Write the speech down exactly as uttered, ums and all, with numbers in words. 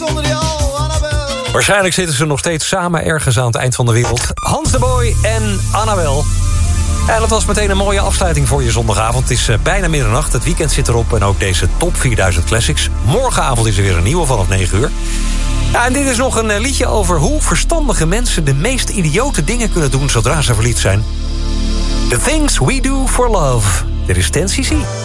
zonder jou, Annabel. Waarschijnlijk zitten ze nog steeds samen ergens aan het eind van de wereld. Hans de Boy en Annabel. En dat was meteen een mooie afsluiting voor je zondagavond. Het is uh, bijna middernacht, het weekend zit erop... en ook deze top vierduizend Classics. Morgenavond is er weer een nieuwe vanaf negen uur. Ja, en dit is nog een uh, liedje over hoe verstandige mensen... de meest idiote dingen kunnen doen zodra ze verliefd zijn. The Things We Do For Love. Dit is ten C C.